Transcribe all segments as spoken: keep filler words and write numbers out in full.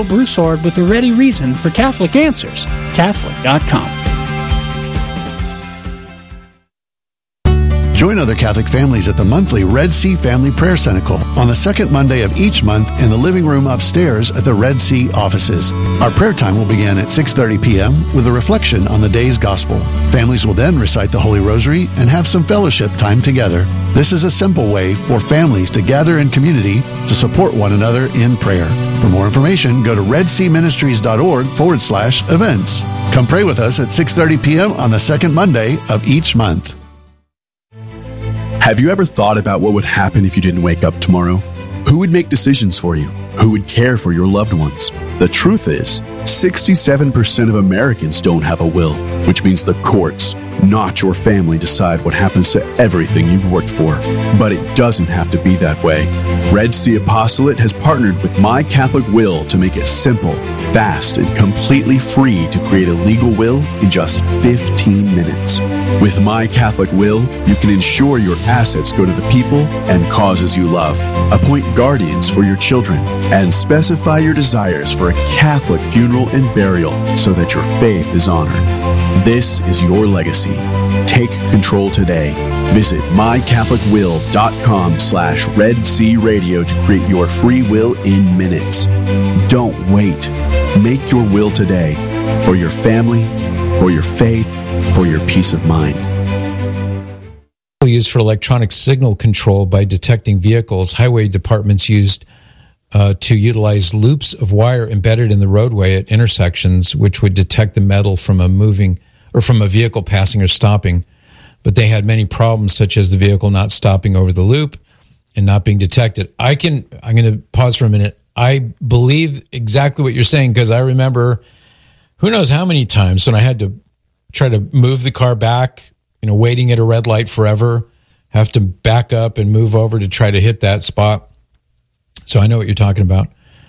Broussard with a ready reason for Catholic Answers. Catholic dot com. Join other Catholic families at the monthly Red Sea Family Prayer Cenacle on the second Monday of each month in the living room upstairs at the Red Sea offices. Our prayer time will begin at six thirty p.m. with a reflection on the day's gospel. Families will then recite the Holy Rosary and have some fellowship time together. This is a simple way for families to gather in community to support one another in prayer. For more information, go to redseaministries.org forward slash events. Come pray with us at six thirty p.m. on the second Monday of each month. Have you ever thought about what would happen if you didn't wake up tomorrow? Who would make decisions for you? Who would care for your loved ones? The truth is, sixty-seven percent of Americans don't have a will, which means the courts, not your family, decide what happens to everything you've worked for. But it doesn't have to be that way. Red Sea Apostolate has partnered with My Catholic Will to make it simple, fast, and completely free to create a legal will in just fifteen minutes. With My Catholic Will, you can ensure your assets go to the people and causes you love, appoint guardians for your children, and specify your desires for a Catholic funeral and burial so that your faith is honored. This is your legacy. Take control today. Visit mycatholicwill.com slash Red Sea Radio to create your free will in minutes. Don't wait. Make your will today for your family, for your faith, for your peace of mind. Used for electronic signal control by detecting vehicles, highway departments used uh, to utilize loops of wire embedded in the roadway at intersections, which would detect the metal from a moving or from a vehicle passing or stopping. But they had many problems, such as the vehicle not stopping over the loop and not being detected. I can, I'm going to pause for a minute. I believe exactly what you're saying, because I remember who knows how many times when I had to try to move the car back, you know, waiting at a red light forever, have to back up and move over to try to hit that spot. So I know what you're talking about.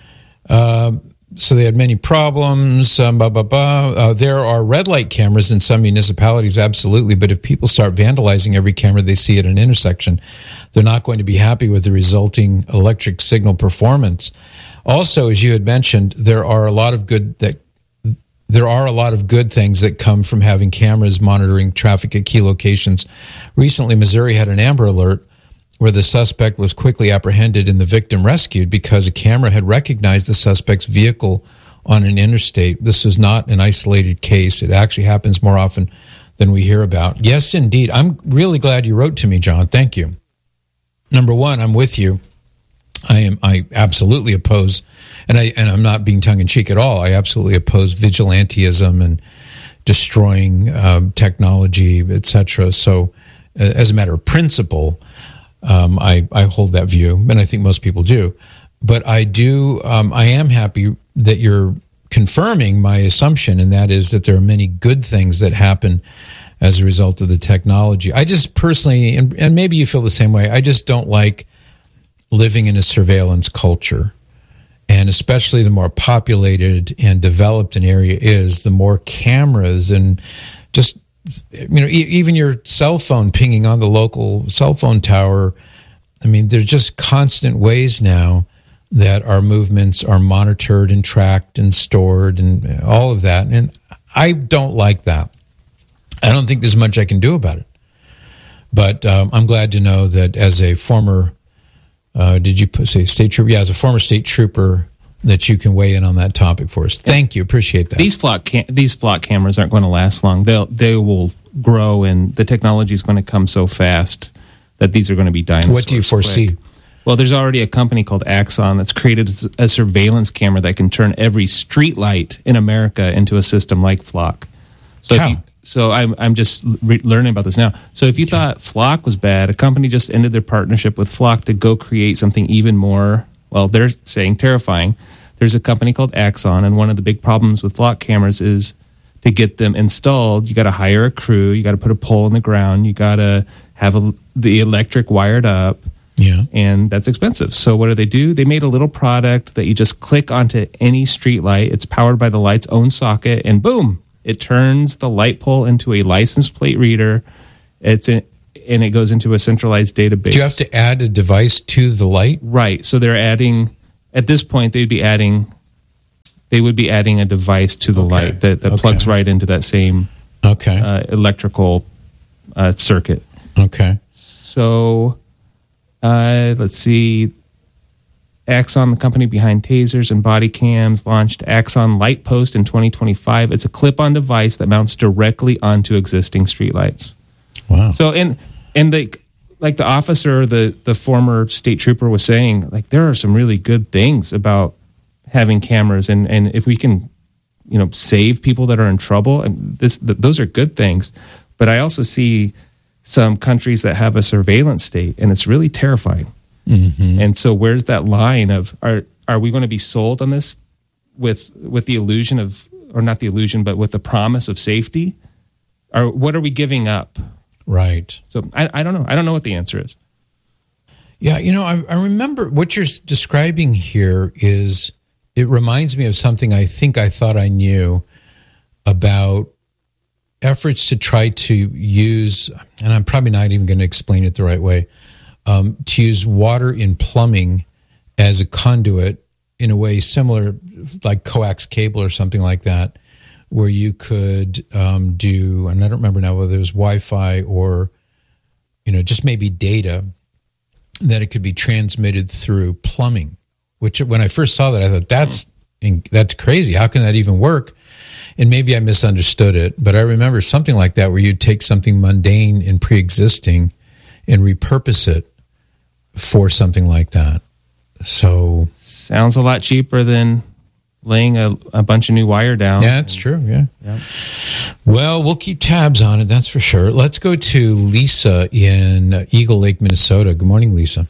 Uh, so they had many problems. Um, blah, blah, blah. Uh, there are red light cameras in some municipalities, absolutely. But if people start vandalizing every camera they see at an intersection, they're not going to be happy with the resulting electric signal performance. Also, as you had mentioned, there are a lot of good that There are a lot of good things that come from having cameras monitoring traffic at key locations. Recently, Missouri had an Amber Alert where the suspect was quickly apprehended and the victim rescued because a camera had recognized the suspect's vehicle on an interstate. This is not an isolated case. It actually happens more often than we hear about. Yes, indeed. I'm really glad you wrote to me, John. Thank you. Number one, I'm with you. I am. I absolutely oppose, and I and I'm not being tongue in cheek at all. I absolutely oppose vigilantism and destroying um, technology, et cetera. So, uh, as a matter of principle, um, I I hold that view, and I think most people do. But I do. Um, I am happy that you're confirming my assumption, and that is that there are many good things that happen as a result of the technology. I just personally, and, and maybe you feel the same way. I just don't like living in a surveillance culture, and especially the more populated and developed an area is, the more cameras and just, you know, e- even your cell phone pinging on the local cell phone tower. I mean, there's just constant ways now that our movements are monitored and tracked and stored and all of that. And I don't like that. I don't think there's much I can do about it. But um, I'm glad to know that as a former Uh, did you put, say state trooper? Yeah, as a former state trooper, that you can weigh in on that topic for us. Thank you, appreciate that. These flock cam- these flock cameras aren't going to last long. They'll they will grow, and the technology is going to come so fast that these are going to be dinosaurs. What do you foresee? Quick. Well, there's already a company called Axon that's created a surveillance camera that can turn every street light in America into a system like Flock. So How? If you, So I'm I'm just re- learning about this now. So if you okay. thought Flock was bad, a company just ended their partnership with Flock to go create something even more, well, they're saying terrifying. There's a company called Axon, and one of the big problems with Flock cameras is to get them installed, you got to hire a crew, you got to put a pole in the ground, you got to have a, the electric wired up, yeah, and that's expensive. So what do they do? They made a little product that you just click onto any street light. It's powered by the light's own socket, and boom, it turns the light pole into a license plate reader. It's in, and it goes into a centralized database. Do you have to add a device to the light? Right. So they're adding, at this point, they'd be adding they would be adding a device to the Okay. light that, that Okay. plugs right into that same Okay. uh, electrical uh, circuit. Okay. So, uh, let's see. Axon, the company behind tasers and body cams, launched Axon Light Post in twenty twenty-five. It's a clip-on device that mounts directly onto existing streetlights. Wow. So, and and the like the officer, the the former state trooper was saying, like there are some really good things about having cameras, and and if we can, you know, save people that are in trouble, and this th- those are good things. But I also see some countries that have a surveillance state, and it's really terrifying. Mm-hmm. And so, where's that line of are are we going to be sold on this with with the illusion of, or not the illusion, but with the promise of safety? Or what are we giving up? Right. So I, I don't know. I don't know what the answer is. Yeah, you know, I, I remember what you're describing here is, it reminds me of something I think I thought I knew about efforts to try to use, and I'm probably not even going to explain it the right way, um, to use water in plumbing as a conduit in a way similar, like coax cable or something like that, where you could um, do, and I don't remember now whether it was Wi-Fi or, you know, just maybe data, that it could be transmitted through plumbing. Which, when I first saw that, I thought, that's that's crazy. How can that even work? And maybe I misunderstood it, but I remember something like that, where you'd take something mundane and pre-existing and repurpose it for something like that. So Sounds a lot cheaper than laying a, a bunch of new wire down. yeah, it's true. Yeah. Yeah. Well, we'll keep tabs on it. That's for sure. Let's go to Lisa in Eagle Lake, Minnesota. Good morning, Lisa.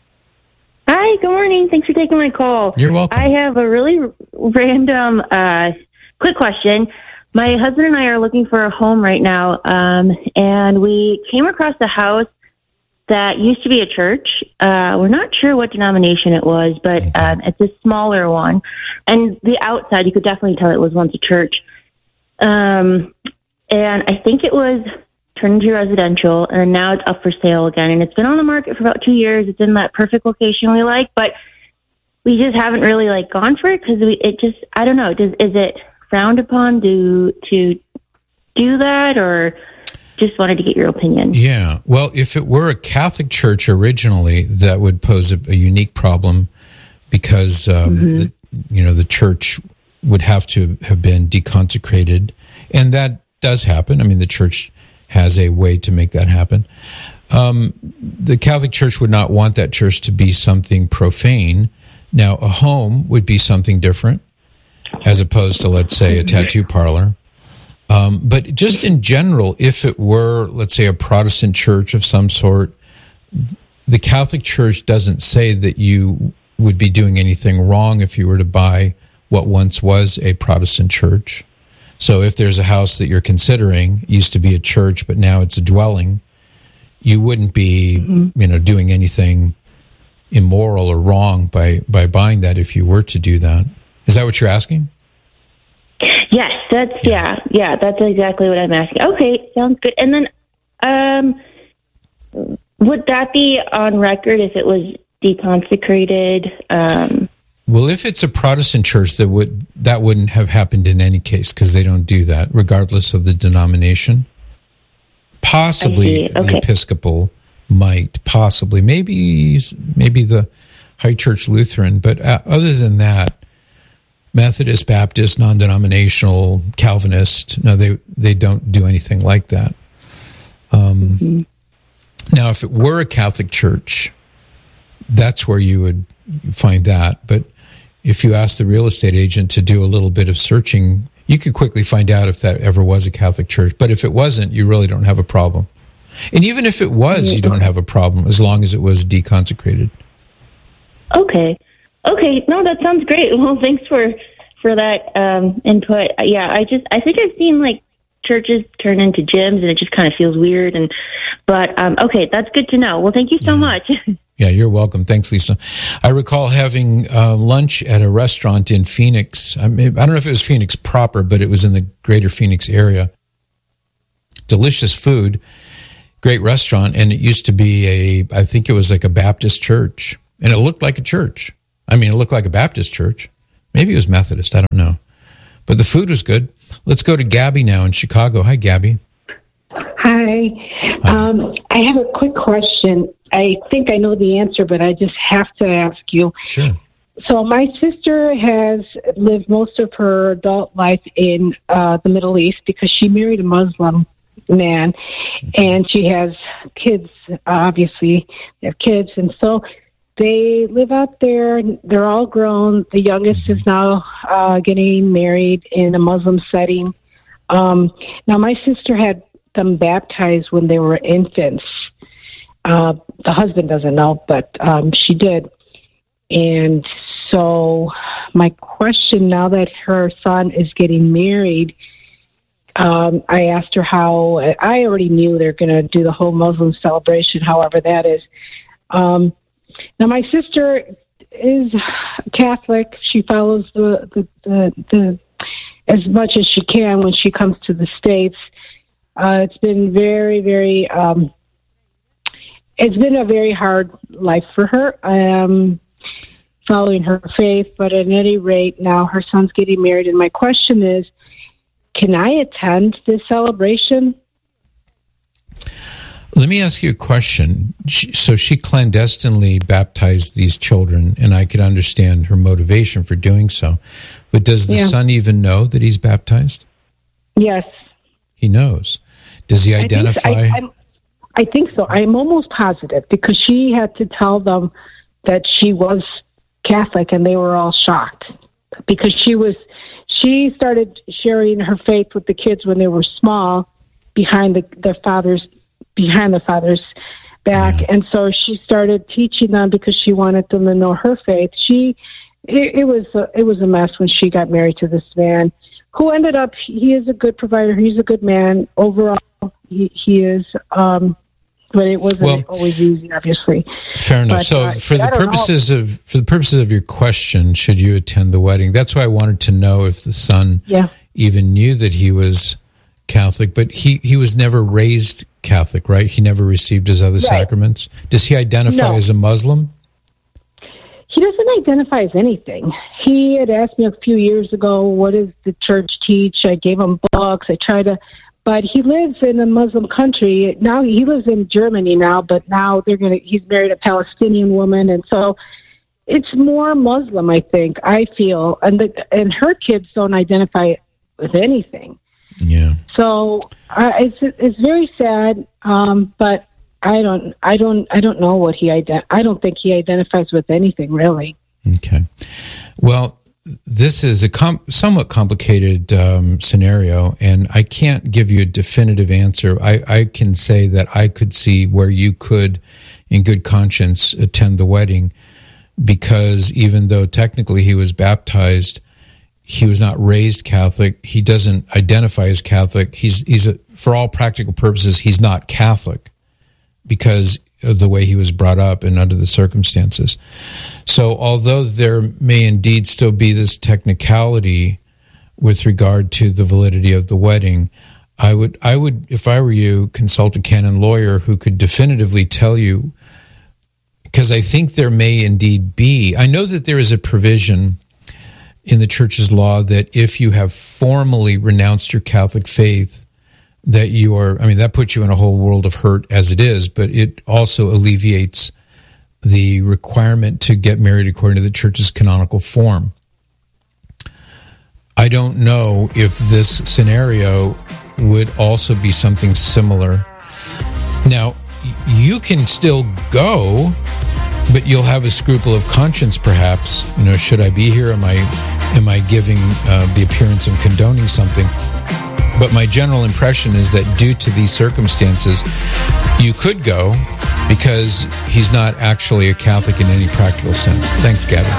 Hi, good morning. Thanks for taking my call. You're welcome. I have a really r- random, uh, quick question. My husband and I are looking for a home right now, um, and we came across a house that used to be a church. Uh, we're not sure what denomination it was, but Okay. um, it's a smaller one. And the outside, you could definitely tell it was once a church. Um, and I think it was turned into residential, and now it's up for sale again. And it's been on the market for about two years. It's in that perfect location we like, but we just haven't really like gone for it because we it just I don't know. Does is it frowned upon to to do that, or just wanted to get your opinion? Yeah. Well, if it were a Catholic church originally, that would pose a, a unique problem, because um, Mm-hmm. the, you know the church would have to have been deconsecrated, and that does happen. I mean, the church has a way to make that happen. Um, the Catholic Church would not want that church to be something profane. Now, a home would be something different, as opposed to, let's say, a tattoo parlor. Um, but just in general, if it were, let's say, a Protestant church of some sort, the Catholic Church doesn't say that you would be doing anything wrong if you were to buy what once was a Protestant church. So if there's a house that you're considering, used to be a church, but now it's a dwelling, you wouldn't be, mm-hmm. you know, doing anything immoral or wrong by, by buying that if you were to do that. Is that what you're asking? Yes, that's, yeah, yeah, that's exactly what I'm asking. Okay, sounds good. And then, um, would that be on record if it was deconsecrated? Um, Well, if it's a Protestant church, that would that wouldn't have happened in any case, because they don't do that, regardless of the denomination. Possibly okay. the Episcopal might, possibly, maybe maybe the High Church Lutheran, but uh, other than that, Methodist, Baptist, non-denominational, Calvinist, no, they they don't do anything like that. Um, mm-hmm. Now, if it were a Catholic church, that's where you would find that, but if you ask the real estate agent to do a little bit of searching, you could quickly find out if that ever was a Catholic church. But if it wasn't, you really don't have a problem. And even if it was, you don't have a problem, as long as it was deconsecrated. Okay. Okay. No, that sounds great. Well, thanks for, for that um, input. Yeah, I just, I think I've seen like churches turn into gyms, and it just kind of feels weird. And, but um, okay, that's good to know. Well, thank you so yeah. much. Yeah, you're welcome. Thanks, Lisa. I recall having uh, lunch at a restaurant in Phoenix. I mean, I don't know if it was Phoenix proper, but it was in the greater Phoenix area. Delicious food, great restaurant, and it used to be a, I think it was like a Baptist church, and it looked like a church. I mean, it looked like a Baptist church. Maybe it was Methodist. I don't know. But the food was good. Let's go to Gabby now in Chicago. Hi, Gabby. Hi. Um, I have a quick question. I think I know the answer, but I just have to ask you. Sure. So my sister has lived most of her adult life in uh, the Middle East because she married a Muslim man, and she has kids, obviously. They have kids, and so they live out there. They're all grown. The youngest is now uh, getting married in a Muslim setting. Um, now, my sister had them baptized when they were infants. Uh, the husband doesn't know, but um, she did. And so my question, now that her son is getting married, um, I asked her how, I already knew they're going to do the whole Muslim celebration, however that is. Um, now, my sister is Catholic. She follows the, the, the, the as much as she can when she comes to the States. Uh, it's been very, very, um, it's been a very hard life for her. Um, following her faith, but at any rate, now her son's getting married, and my question is, can I attend this celebration? Let me ask you a question. She, so she clandestinely baptized these children, and I could understand her motivation for doing so. But does the yeah. son even know that he's baptized? Yes. He knows. Does he identify? I think so. I, I think so. I'm almost positive, because she had to tell them that she was Catholic, and they were all shocked because she was she started sharing her faith with the kids when they were small, behind the, their father's behind the father's back, yeah. and so she started teaching them because she wanted them to know her faith. She it, it was a, it was a mess when she got married to this man, who ended up he is a good provider. He's a good man overall. He, he is. Um, But it wasn't well, always easy, obviously. Fair enough. But, so, uh, for the purposes know. of for the purposes of your question, should you attend the wedding? That's why I wanted to know if the son yeah. even knew that he was Catholic. But he, he was never raised Catholic, right? He never received his other right. sacraments. Does he identify no. as a Muslim? He doesn't identify as anything. He had asked me a few years ago, "What does the church teach?" I gave him books. I tried to. But he lives in a Muslim country. Now he lives in Germany now, but now they're going to, he's married a Palestinian woman. And so it's more Muslim, I think, I feel. And the, and her kids don't identify with anything. Yeah. So uh, it's, it's very sad. Um, but I don't, I don't, I don't know what he, ident- I don't think he identifies with anything really. Okay. Well, this is a com- somewhat complicated um, scenario, and I can't give you a definitive answer. I, I can say that I could see where you could, in good conscience, attend the wedding, because even though technically he was baptized, he was not raised Catholic. He doesn't identify as Catholic. He's he's a, for all practical purposes, he's not Catholic because of the way he was brought up and under the circumstances. So although there may indeed still be this technicality with regard to the validity of the wedding, I would, I would, if I were you, consult a canon lawyer who could definitively tell you, because I think there may indeed be, I know that there is a provision in the church's law that if you have formally renounced your Catholic faith, that you are, I mean, that puts you in a whole world of hurt as it is, but it also alleviates the requirement to get married according to the church's canonical form. I don't know if this scenario would also be something similar. Now, you can still go, but you'll have a scruple of conscience, perhaps. You know, should I be here? Am I, am I giving uh, the appearance of condoning something? But my general impression is that due to these circumstances, you could go because he's not actually a Catholic in any practical sense. Thanks, Gabby.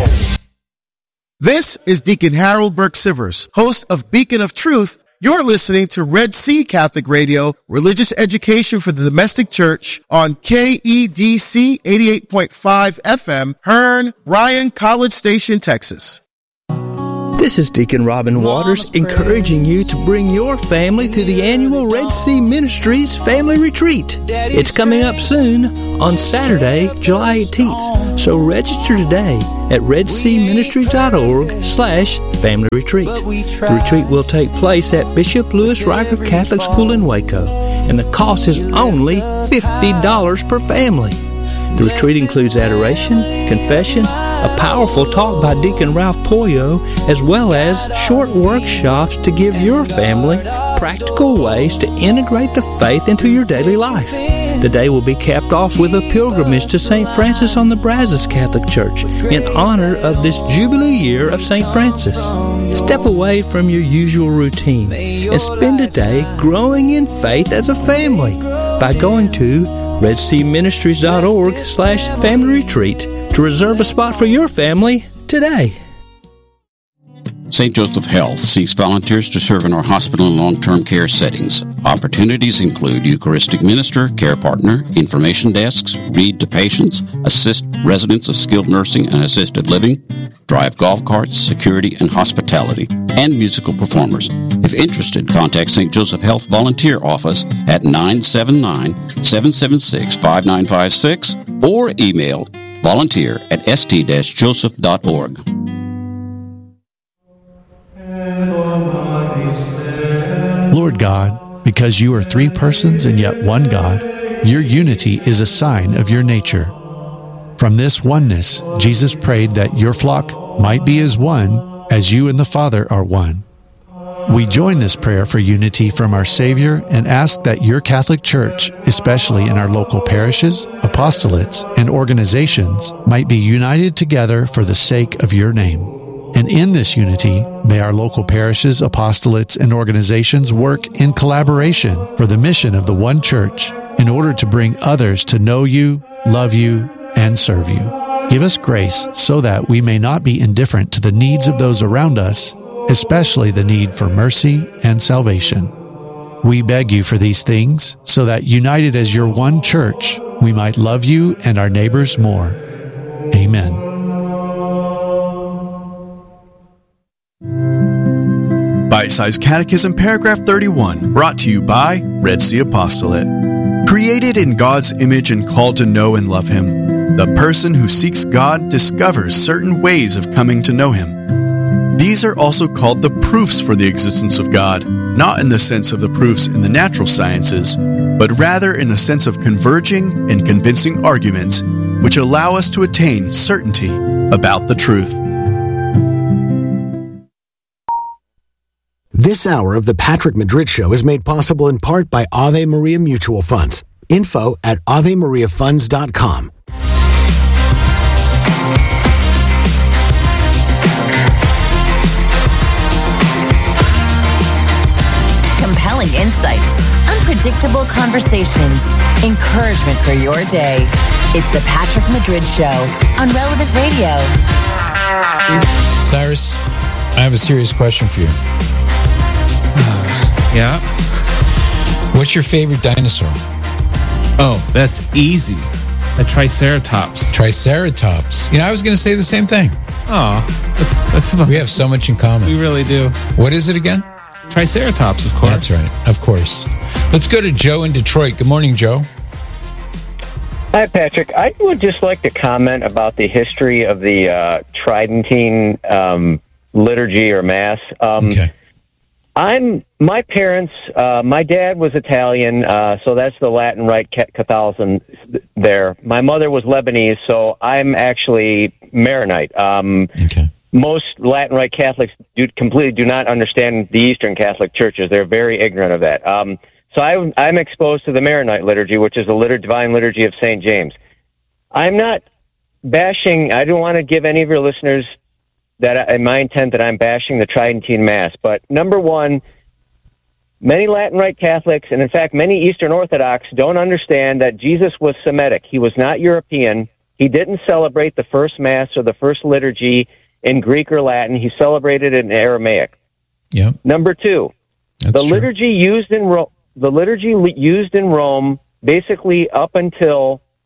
This is Deacon Harold Burke-Sivers, host of Beacon of Truth. You're listening to Red Sea Catholic Radio, religious education for the domestic church on K E D C eighty-eight point five F M, Hearn, Bryan, College Station, Texas. This is Deacon Robin Waters encouraging you to bring your family to the annual Red Sea Ministries Family Retreat. It's coming up soon on Saturday, July eighteenth. So register today at redseaministries.org slash family retreat. The retreat will take place at Bishop Louis Riker Catholic School in Waco, and the cost is only fifty dollars per family. The retreat includes adoration, confession, a powerful talk by Deacon Ralph Pollo, as well as short workshops to give your family practical ways to integrate the faith into your daily life. The day will be capped off with a pilgrimage to Saint Francis on the Brazos Catholic Church in honor of this Jubilee year of Saint Francis. Step away from your usual routine and spend a day growing in faith as a family by going to redseaministries.org slash family retreat to reserve a spot for your family today. Saint Joseph Health seeks volunteers to serve in our hospital and long-term care settings. Opportunities include Eucharistic minister, care partner, information desks, read to patients, assist residents of skilled nursing and assisted living, drive golf carts, security and hospitality, and musical performers. If interested, contact Saint Joseph Health Volunteer Office at nine seven nine, seven seven six, five nine five six or email volunteer at s t joseph dot org. Lord God, because you are three persons and yet one God, your unity is a sign of your nature. From this oneness, Jesus prayed that your flock might be as one, as you and the Father are one. We join this prayer for unity from our Savior and ask that your Catholic Church, especially in our local parishes, apostolates, and organizations, might be united together for the sake of your name. And in this unity, may our local parishes, apostolates, and organizations work in collaboration for the mission of the one church in order to bring others to know you, love you, and serve you. Give us grace so that we may not be indifferent to the needs of those around us, especially the need for mercy and salvation. We beg you for these things so that, united as your one church, we might love you and our neighbors more. Amen. Bite-Sized Catechism, Paragraph thirty-one, brought to you by Red Sea Apostolate. Created in God's image and called to know and love Him, the person who seeks God discovers certain ways of coming to know Him. These are also called the proofs for the existence of God, not in the sense of the proofs in the natural sciences, but rather in the sense of converging and convincing arguments which allow us to attain certainty about the truth. This hour of the Patrick Madrid Show is made possible in part by Ave Maria Mutual Funds. Info at ave maria funds dot com. Compelling insights, unpredictable conversations, encouragement for your day. It's the Patrick Madrid Show on Relevant Radio. Cyrus, I have a serious question for you. Uh, yeah? What's your favorite dinosaur? Oh, that's easy. A Triceratops. Triceratops. You know, I was going to say the same thing. Oh, that's, that's about we have so much in common. We really do. What is it again? Triceratops, of course. That's right, of course. Let's go to Joe in Detroit. Good morning, Joe. Hi, Patrick. I would just like to comment about the history of the uh, Tridentine um, liturgy or Mass. Um, okay. I'm my parents. Uh, my dad was Italian, uh, so that's the Latin Rite Catholicism there. My mother was Lebanese, so I'm actually Maronite. Um, okay. Most Latin Rite Catholics do, completely do not understand the Eastern Catholic churches. They're very ignorant of that. Um, so I, I'm exposed to the Maronite liturgy, which is the litur- Divine Liturgy of Saint James. I'm not bashing. I don't want to give any of your listeners that in my intent that I'm bashing the Tridentine Mass. But number one, many Latin Rite Catholics, and in fact many Eastern Orthodox, don't understand that Jesus was Semitic. He was not European. He didn't celebrate the first Mass or the first liturgy in Greek or Latin. He celebrated it in Aramaic. Yeah. Number two, That's the true. liturgy used in Ro- the liturgy used in Rome basically up until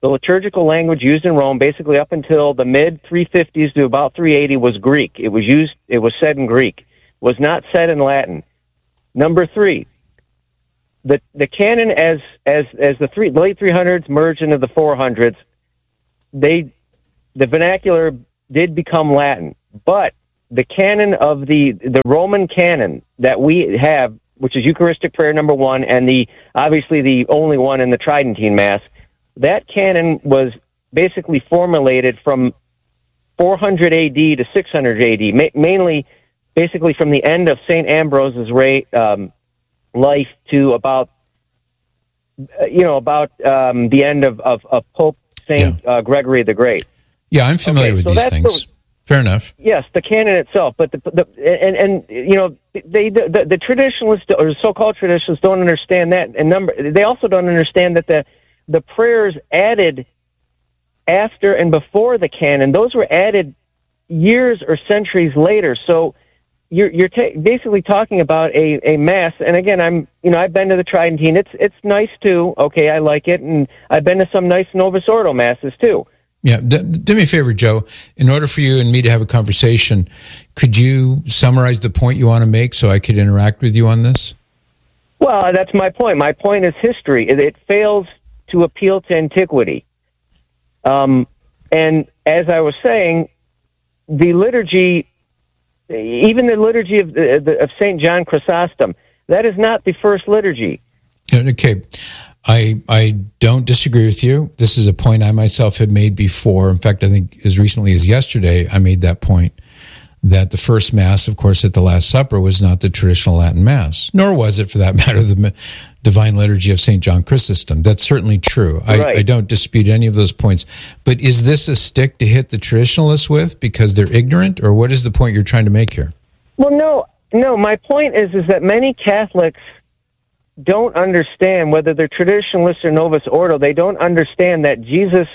The liturgical language used in Rome, basically up until the mid three fifties to about three eighty, was Greek. It was used, it was said in Greek, was not said in Latin. Number three, the the canon as as as the three late three hundreds merged into the four hundreds, they the vernacular did become Latin, but the canon of the the Roman canon that we have, which is Eucharistic prayer number one, and the obviously the only one in the Tridentine Mass, that canon was basically formulated from four hundred A D to six hundred A D, ma- mainly basically from the end of Saint Ambrose's ra- um, life to about, uh, you know, about um, the end of, of, of Pope Saint yeah. uh, Gregory the Great. Yeah, I'm familiar okay, with so these things. The, Fair enough. Yes, the canon itself, but the, the and and you know they the, the, the traditionalists or so-called traditionalists don't understand that, and number they also don't understand that the the prayers added after and before the canon, those were added years or centuries later. So you're you're ta- basically talking about a, a mass. And again, I'm you know I've been to the Tridentine. It's it's nice too. Okay, I like it, and I've been to some nice Novus Ordo masses too. Yeah, d- do me a favor, Joe. In order for you and me to have a conversation, could you summarize the point you want to make so I could interact with you on this? Well, that's my point. My point is history. It, it fails to appeal to antiquity. Um, and as I was saying, the liturgy, even the liturgy of, the, of Saint John Chrysostom, that is not the first liturgy. Okay. I I don't disagree with you. This is a point I myself had made before. In fact, I think as recently as yesterday, I made that point, that the first Mass, of course, at the Last Supper was not the traditional Latin Mass, nor was it, for that matter, the Divine Liturgy of Saint John Chrysostom. That's certainly true. I, right. I don't dispute any of those points. But is this a stick to hit the traditionalists with because they're ignorant, or what is the point you're trying to make here? Well, no, no. My point is, is that many Catholics don't understand, whether they're traditionalists or Novus Ordo, they don't understand that Jesus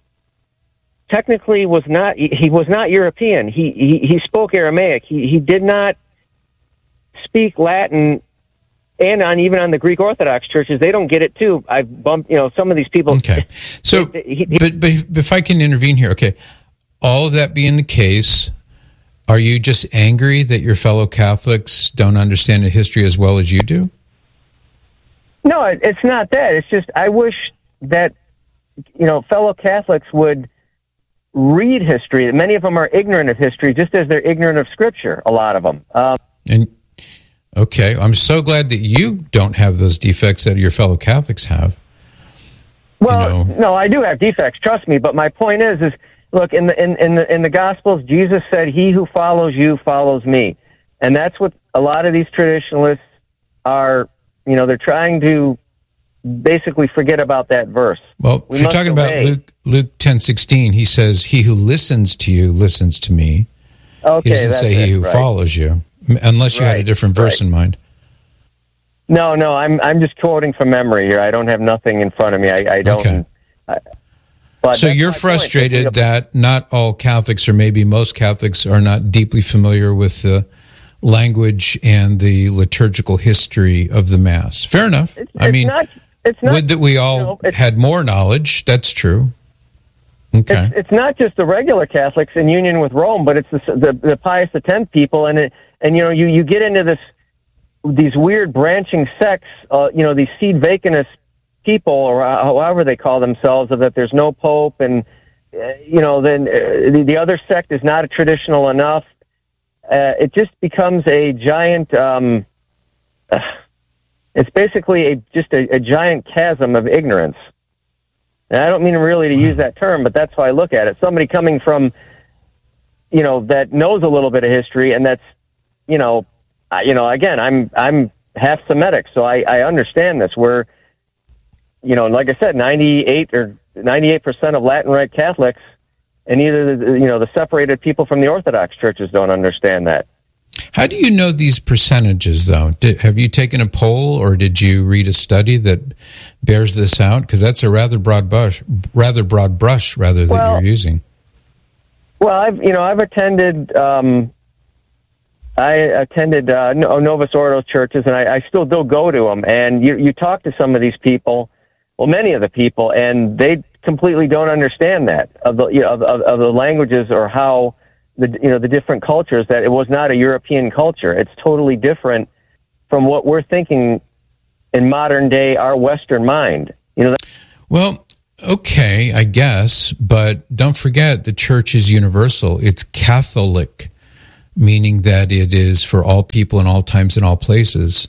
technically was not, he was not European. He, he, he spoke Aramaic. He, he did not speak Latin, and on even on the Greek Orthodox churches, they don't get it too. I've bumped, you know, some of these people. Okay. So, he, he, but, but if I can intervene here, okay. All of that being the case, are you just angry that your fellow Catholics don't understand the history as well as you do? No, it's not that. It's just I wish that, you know, fellow Catholics would read history. Many of them are ignorant of history, just as they're ignorant of Scripture, a lot of them. Um, and, okay, I'm so glad that you don't have those defects that your fellow Catholics have. Well, you know. no, I do have defects, trust me, but my point is, is look, in the, in, in the, in the Gospels, Jesus said, "He who follows you follows me." And that's what a lot of these traditionalists are. You know, they're trying to basically forget about that verse. Well, we if you're talking obey. about Luke Luke ten sixteen, he says, "He who listens to you listens to me." Okay, he doesn't say it, he who right. follows you, unless you right, had a different verse right. in mind. No, no, I'm I'm just quoting from memory here. I don't have nothing in front of me. I, I don't. Okay. I, but so you're frustrated point. that not all Catholics, or maybe most Catholics, are not deeply familiar with the language and the liturgical history of the Mass. Fair enough. It's, I it's mean, not, it's not, would that we all you know, had more knowledge. That's true. Okay. It's, it's not just the regular Catholics in union with Rome, but it's the the, the Pius X people, and it, and you know you, you get into this these weird branching sects. Uh, you know these seed vacanist people, or however they call themselves, of that there's no pope, and uh, you know then uh, the, the other sect is not a traditional enough. Uh, it just becomes a giant. Um, uh, it's basically a just a, a giant chasm of ignorance. And I don't mean really to use that term, but that's how I look at it. Somebody coming from, you know, that knows a little bit of history, and that's, you know, I, you know, again, I'm I'm half Semitic, so I, I understand this. Where, you know, like I said, ninety-eight or ninety-eight percent of Latin Rite Catholics. And either the, you know the separated people from the Orthodox churches don't understand that. How do you know these percentages, though? Did, have you taken a poll, or did you read a study that bears this out? Because that's a rather broad brush, rather broad brush, rather that well, you're using. Well, I've you know I've attended um, I attended uh, Novus Ordo churches, and I, I still do go to them. And you you talk to some of these people, well, many of the people, and they completely don't understand that of the you know of, of, of the languages or how the you know the different cultures, that it was not a European culture. It's totally different from what we're thinking in modern day, our Western mind. You know. That- well, okay, I guess, but don't forget the church is universal. It's Catholic, meaning that it is for all people in all times and all places.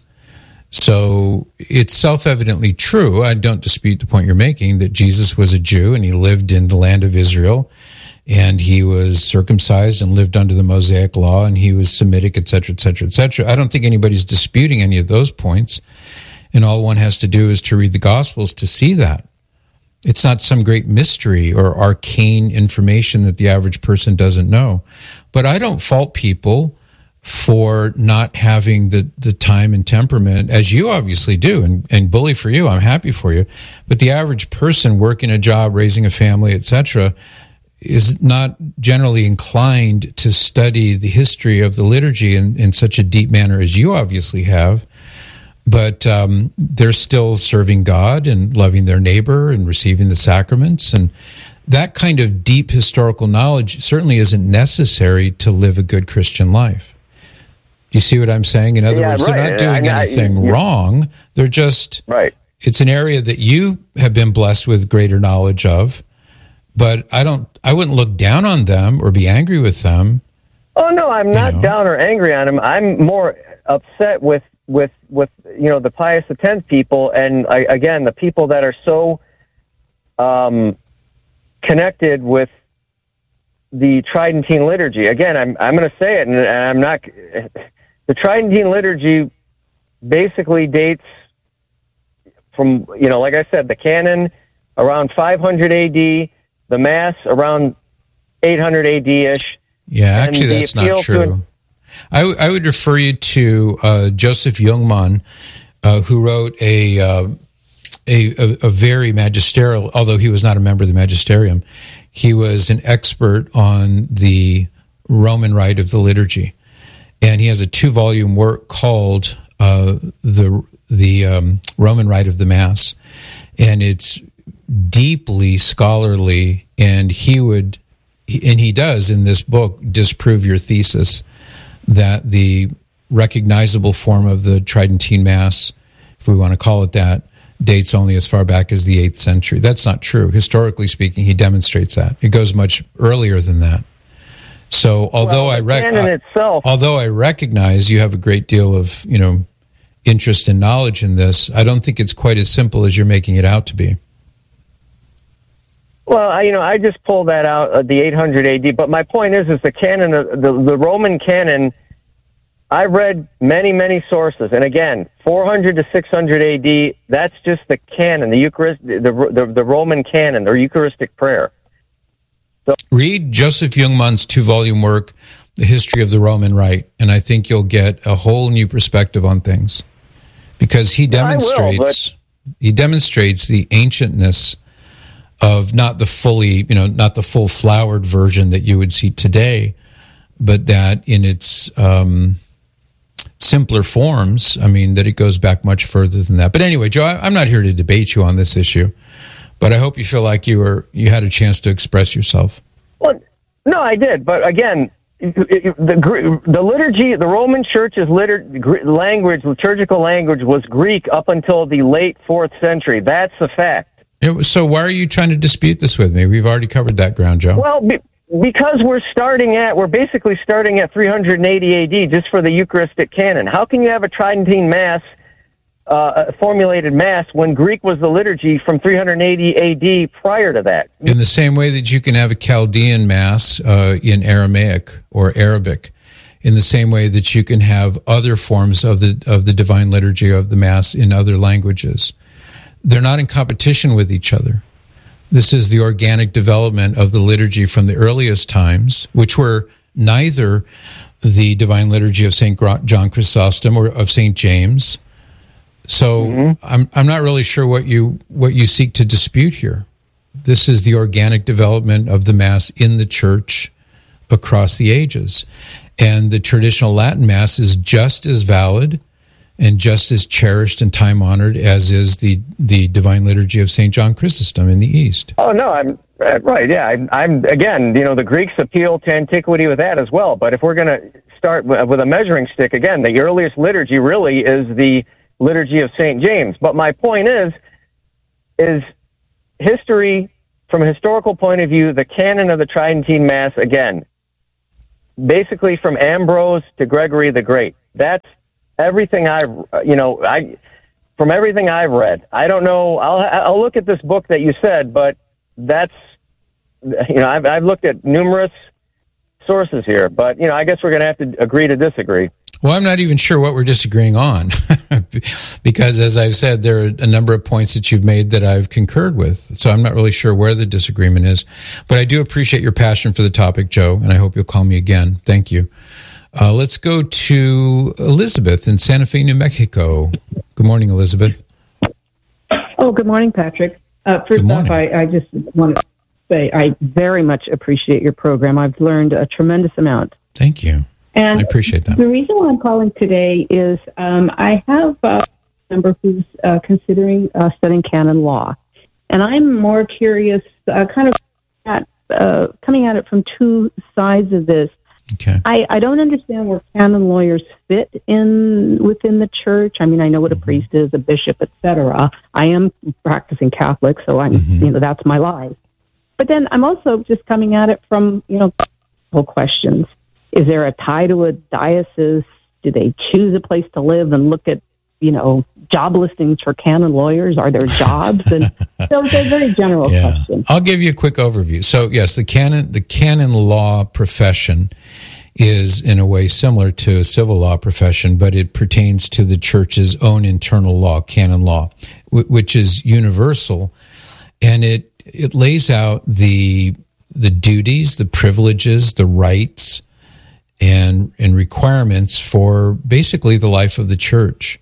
So it's self-evidently true. I don't dispute the point you're making that Jesus was a Jew and he lived in the land of Israel and he was circumcised and lived under the Mosaic law and he was Semitic, et cetera, et cetera, et cetera. I don't think anybody's disputing any of those points. And all one has to do is to read the Gospels to see that. It's not some great mystery or arcane information that the average person doesn't know. But I don't fault people for not having the, the time and temperament, as you obviously do, and, and bully for you, I'm happy for you. But the average person working a job, raising a family, et cetera, is not generally inclined to study the history of the liturgy in, in such a deep manner as you obviously have. But um, they're still serving God and loving their neighbor and receiving the sacraments. And that kind of deep historical knowledge certainly isn't necessary to live a good Christian life. Do you see what I'm saying? In other yeah, words, right. they're not doing I, I, anything I, wrong. They're just, right. It's an area that you have been blessed with greater knowledge of. But I don't, I wouldn't look down on them or be angry with them. Oh, no, I'm not you know. down or angry on them. I'm more upset with, with, with you know, the Pius X people. And, I, again, the people that are so um, connected with the Tridentine liturgy. Again, I'm I'm going to say it, and I'm not. The Tridentine liturgy basically dates from, you know, like I said, the canon around five hundred A D, the Mass around eight hundred A D ish. Yeah, actually, that's not true. I, w- I would refer you to uh, Joseph Jungmann, uh, who wrote a, uh, a, a a very magisterial, although he was not a member of the magisterium, he was an expert on the Roman rite of the liturgy, and he has a two-volume work called uh, the the um, Roman rite of the Mass, and it's deeply scholarly. And he would, and he does in this book, disprove your thesis that the recognizable form of the Tridentine Mass, if we want to call it that, dates only as far back as the eighth century. That's not true. Historically speaking, he demonstrates that. It goes much earlier than that. So although well, I rec- canon itself, although I recognize you have a great deal of, you know, interest and knowledge in this, I don't think it's quite as simple as you're making it out to be. Well, I, you know, I just pulled that out of the eight hundred A D. But my point is, is the canon, the the Roman canon. I read many, many sources, and again, four hundred to six hundred A D. That's just the canon, the Eucharist, the the, the Roman canon, or Eucharistic prayer. So, read Joseph Jungmann's two-volume work, The History of the Roman Rite, and I think you'll get a whole new perspective on things, because he demonstrates will, but- he demonstrates the ancientness of not the fully, you know, not the full flowered version that you would see today, but that in its um, simpler forms, I mean, that it goes back much further than that. But anyway, Joe, I, I'm not here to debate you on this issue, but I hope you feel like you were you had a chance to express yourself. Well, no, I did, but again, the the liturgy, the Roman Church's litur- language, liturgical language, was Greek up until the late fourth century. That's a fact. It was, so why are you trying to dispute this with me? We've already covered that ground, Joe. Well, be, because we're starting at, we're basically starting at three hundred eighty A D just for the Eucharistic canon. How can you have a Tridentine Mass, uh, a formulated Mass, when Greek was the liturgy from three hundred eighty A D prior to that? In the same way that you can have a Chaldean Mass uh, in Aramaic or Arabic, in the same way that you can have other forms of the of the divine liturgy of the Mass in other languages. They're not in competition with each other. This is the organic development of the liturgy from the earliest times, which were neither the divine liturgy of Saint John Chrysostom or of Saint James. So mm-hmm. I'm I'm not really sure what you what you seek to dispute here. This is the organic development of the Mass in the Church across the ages. And the traditional Latin Mass is just as valid and just as cherished and time-honored as is the, the Divine Liturgy of Saint John Chrysostom in the East. Oh, no, I'm uh, right, yeah. I'm, I'm, again, you know, the Greeks appeal to antiquity with that as well, but if we're going to start with a measuring stick, again, the earliest liturgy really is the Liturgy of Saint James. But my point is, is history, from a historical point of view, the canon of the Tridentine Mass, again, basically from Ambrose to Gregory the Great. That's everything I've, you know, I, from everything I've read. I don't know, I'll, I'll look at this book that you said, but that's, you know, I've, I've looked at numerous sources here, but, you know, I guess we're going to have to agree to disagree. Well, I'm not even sure what we're disagreeing on because, as I've said, there are a number of points that you've made that I've concurred with. So I'm not really sure where the disagreement is. But I do appreciate your passion for the topic, Joe, and I hope you'll call me again. Thank you. Uh, let's go to Elizabeth in Santa Fe, New Mexico. Good morning, Elizabeth. Oh, good morning, Patrick. Uh, first off, I, I just want to say I very much appreciate your program. I've learned a tremendous amount. Thank you. And I appreciate that. The reason why I'm calling today is um, I have a member who's uh, considering uh, studying canon law. And I'm more curious, uh, kind of at, uh, coming at it from two sides of this. Okay. I, I don't understand where canon lawyers fit in within the church. I mean, I know what a priest is, a bishop, et cetera. I am practicing Catholic, so I'm, mm-hmm. you know, that's my life. But then I'm also just coming at it from, you know, questions. Is there a tie to a diocese? Do they choose a place to live and look at, you know, job listings for canon lawyers? Are there jobs? And so it's a very general yeah. question. I'll give you a quick overview. So yes, the canon, the canon law profession is in a way similar to a civil law profession, but it pertains to the church's own internal law, canon law, which is universal. And it, it lays out the, the duties, the privileges, the rights, and and requirements for basically the life of the church.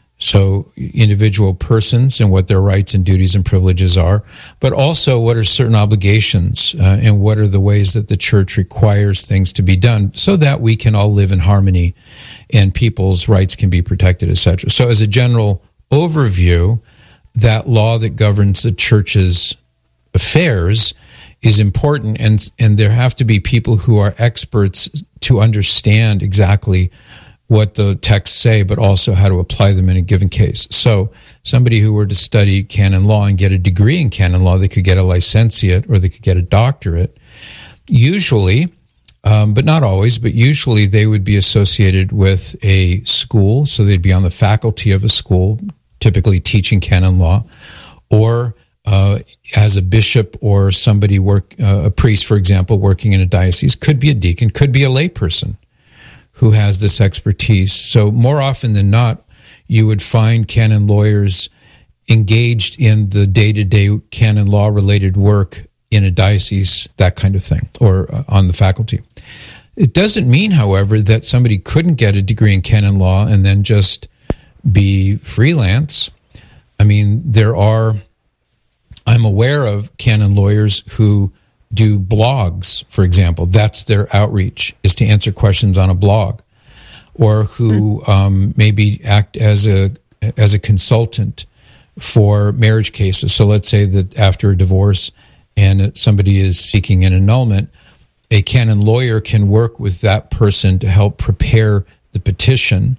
So individual persons and what their rights and duties and privileges are, but also what are certain obligations uh, and what are the ways that the church requires things to be done so that we can all live in harmony and people's rights can be protected, et cetera. So as a general overview, that law that governs the church's affairs is important, and and there have to be people who are experts to understand exactly what the texts say, but also how to apply them in a given case. So somebody who were to study canon law and get a degree in canon law, they could get a licentiate or they could get a doctorate. Usually, um, but not always, but usually they would be associated with a school, so they'd be on the faculty of a school, typically teaching canon law, or Uh, as a bishop or somebody work, uh, a priest, for example, working in a diocese, could be a deacon, could be a lay person who has this expertise. So more often than not, you would find canon lawyers engaged in the day-to-day canon law-related work in a diocese, that kind of thing, or uh, on the faculty. It doesn't mean, however, that somebody couldn't get a degree in canon law and then just be freelance. I mean, there are... I'm aware of canon lawyers who do blogs, for example. That's their outreach, is to answer questions on a blog, or who um, maybe act as a as a consultant for marriage cases. So let's say that after a divorce and somebody is seeking an annulment, a canon lawyer can work with that person to help prepare the petition,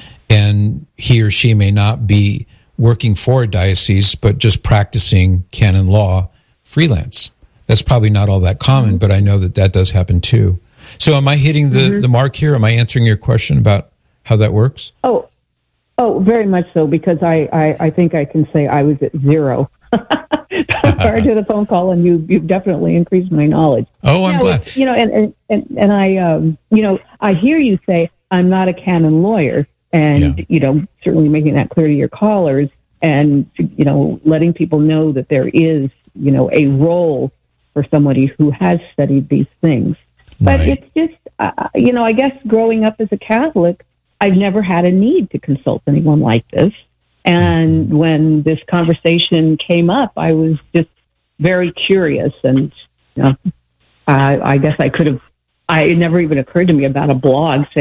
and he or she may not be working for a diocese, but just practicing canon law freelance. That's probably not all that common, but I know that that does happen too. So am I hitting the, mm-hmm. the mark here? Am I answering your question about how that works? Oh, oh, very much so, because I, I, I think I can say I was at zero prior to the phone call, and you, you've definitely increased my knowledge. Oh, I'm you know, glad. You know, and, and, and, and I, um, you know, I hear you say, I'm not a canon lawyer. And, yeah. you know, certainly making that clear to your callers and, you know, letting people know that there is, you know, a role for somebody who has studied these things. But right. it's just, uh, you know, I guess growing up as a Catholic, I've never had a need to consult anyone like this. And mm-hmm. when this conversation came up, I was just very curious. And, you know, I, I guess I could have, I, it never even occurred to me about a blog saying,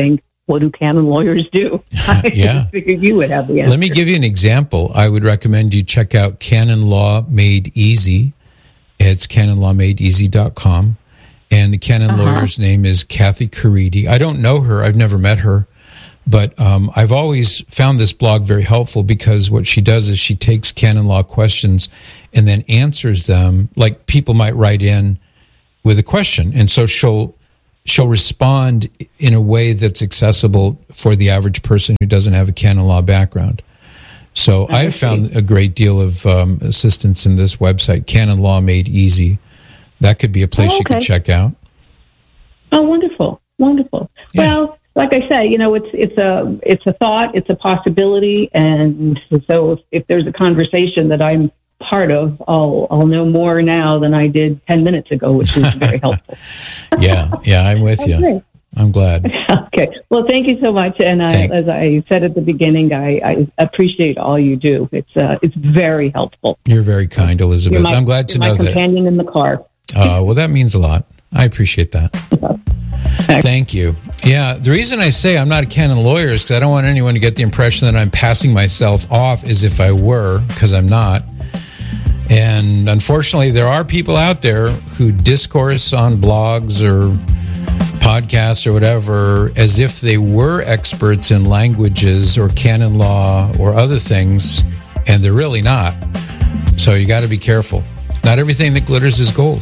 what do canon lawyers do? I Yeah. figured you would have the answer. Let me give you an example. I would recommend you check out Canon Law Made Easy. It's canon law made easy dot com. And the canon Uh-huh. lawyer's name is Kathy Caridi. I don't know her. I've never met her. But um, I've always found this blog very helpful because what she does is she takes canon law questions and then answers them. Like people might write in with a question. And so she'll she'll respond in a way that's accessible for the average person who doesn't have a canon law background. So I've found a great deal of um, assistance in this website, Canon Law Made Easy. That could be a place Oh, you could okay. check out. Oh, wonderful, wonderful. Well, like I said, you know, it's it's a it's a thought, it's a possibility, and so if, if there's a conversation that I'm part of, I'll I'll know more now than I did ten minutes ago, which is very helpful. Yeah, yeah, I'm with you. Okay. I'm glad. Okay. Well, thank you so much. And I, Thank- as I said at the beginning, I, I appreciate all you do. It's uh, it's very helpful. You're very kind, Elizabeth. You're my, I'm glad to you're know my that. companion in the car. Uh, well, that means a lot. I appreciate that. Thank you. Yeah, the reason I say I'm not a canon lawyer is because I don't want anyone to get the impression that I'm passing myself off as if I were, because I'm not. And unfortunately, there are people out there who discourse on blogs or podcasts or whatever as if they were experts in languages or canon law or other things, and they're really not. So you got to be careful. Not everything that glitters is gold.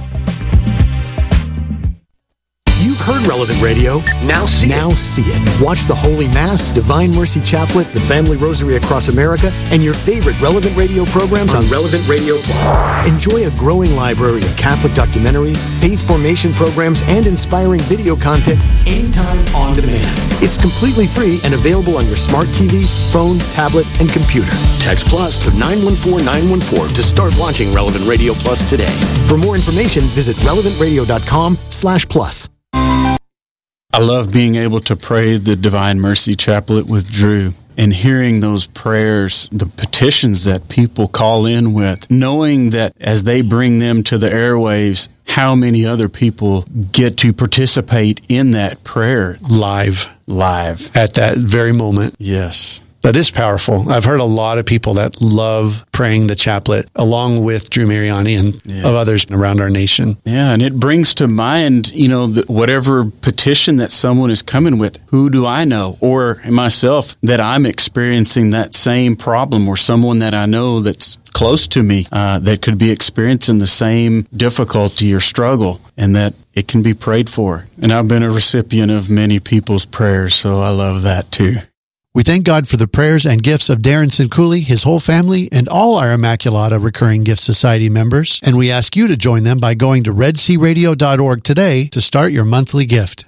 You've heard Relevant Radio. Now see now it. see it. Watch the Holy Mass, Divine Mercy Chaplet, the Family Rosary Across America, and your favorite Relevant Radio programs on Relevant Radio Plus. Enjoy a growing library of Catholic documentaries, faith formation programs, and inspiring video content anytime on demand. It's completely free and available on your smart T V, phone, tablet, and computer. Text Plus to nine one four nine one four to start watching Relevant Radio Plus today. For more information, visit relevant radio dot com slash plus. I love being able to pray the Divine Mercy Chaplet with Drew and hearing those prayers, the petitions that people call in with, knowing that as they bring them to the airwaves, how many other people get to participate in that prayer. Live. Live. At that very moment. Yes. That is powerful. I've heard a lot of people that love praying the chaplet along with Drew Mariani and Yeah. of others around our nation. Yeah, and it brings to mind, you know, the, whatever petition that someone is coming with, who do I know? Or myself, that I'm experiencing that same problem, or someone that I know that's close to me uh, that could be experiencing the same difficulty or struggle, and that it can be prayed for. And I've been a recipient of many people's prayers, so I love that too. We thank God for the prayers and gifts of Darren Sincooley, his whole family, and all our Immaculata Recurring Gift Society members, and we ask you to join them by going to red sea radio dot org today to start your monthly gift.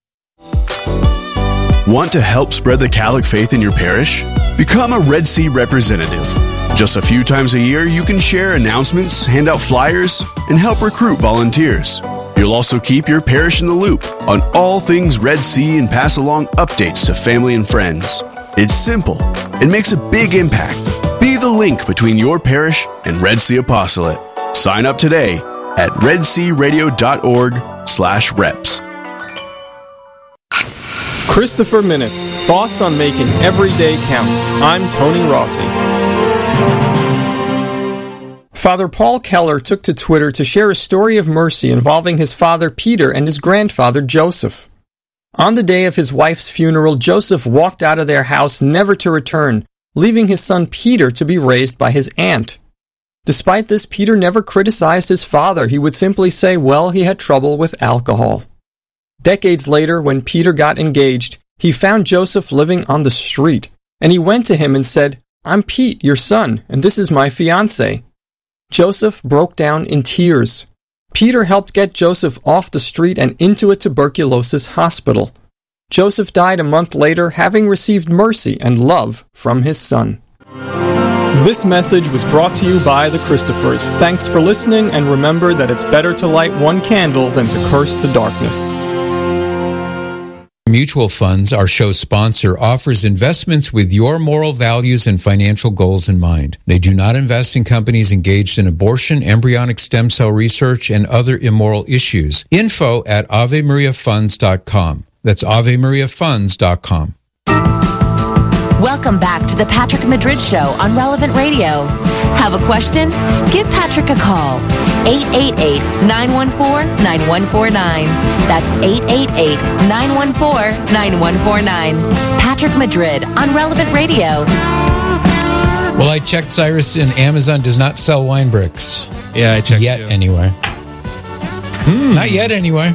Want to help spread the Catholic faith in your parish? Become a Red Sea representative. Just a few times a year, you can share announcements, hand out flyers, and help recruit volunteers. You'll also keep your parish in the loop on all things Red Sea and pass along updates to family and friends. It's simple and makes a big impact. Be the link between your parish and Red Sea Apostolate. Sign up today at red sea radio dot org slash reps. Christopher Minutes. Thoughts on making every day count. I'm Tony Rossi. Father Paul Keller took to Twitter to share a story of mercy involving his father Peter and his grandfather Joseph. On the day of his wife's funeral, Joseph walked out of their house never to return, leaving his son Peter to be raised by his aunt. Despite this, Peter never criticized his father. He would simply say, well, he had trouble with alcohol. Decades later, when Peter got engaged, he found Joseph living on the street, and he went to him and said, I'm Pete, your son, and this is my fiancé. Joseph broke down in tears. Peter helped get Joseph off the street and into a tuberculosis hospital. Joseph died a month later, having received mercy and love from his son. This message was brought to you by the Christophers. Thanks for listening, and remember that it's better to light one candle than to curse the darkness. Mutual Funds, our show sponsor, offers investments with your moral values and financial goals in mind. They do not invest in companies engaged in abortion, embryonic stem cell research, and other immoral issues. Info at ave maria funds dot com. That's ave maria funds dot com. Welcome back to the Patrick Madrid Show on Relevant Radio. Have a question? Give Patrick a call. eight eight eight, nine one four, nine one four nine. That's eight eight eight, nine one four, nine one four nine. Patrick Madrid on Relevant Radio. Well, I checked, Cyrus, and Amazon does not sell wine bricks. Yeah, I checked Yet, too. anyway. Hmm. Not yet, anyway.